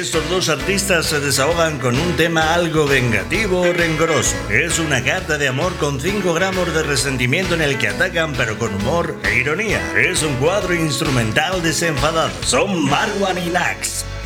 Estos dos artistas se desahogan con un tema algo vengativo o rencoroso. Es una carta de amor con 5 gramos de resentimiento en el que atacan pero con humor e ironía. Es un cuadro instrumental desenfadado. Son Marwan y Nax.